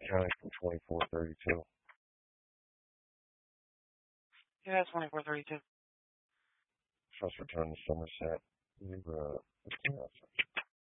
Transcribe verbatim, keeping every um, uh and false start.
County from twenty-four thirty-two. Yeah, twenty-four thirty-two. Trust return to Somerset. Libra.